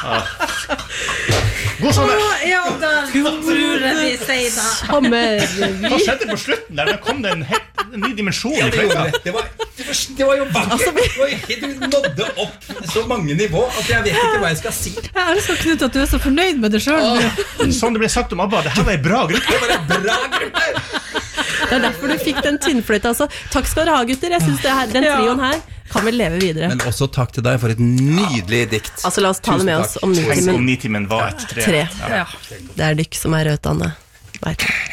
God sommer! Ja da, tror jeg vi sier da. Sommer. Hva skjedde på slutten der? Det kom det en ny dimensjon I fløyta. Det var jo vakkert. Du nådde opp så mange nivå at jeg vet ikke hva jeg skal si. Jeg elsker Knut at du så fornøyd med det selv. Sånn det ble sagt om ABBA, det her var en bra gruppe. Det var en bra gruppe. Det derfor du fikk den tynnfløyta. Altså, takk skal dere ha, gutter. Jeg synes den trioen her kan vel leve videre. Men også takk til deg for et nydelig dikt. Altså, la oss ta det med oss om Tenk om 9-timen var et tre. Det dykk som rødtanne. Vet du.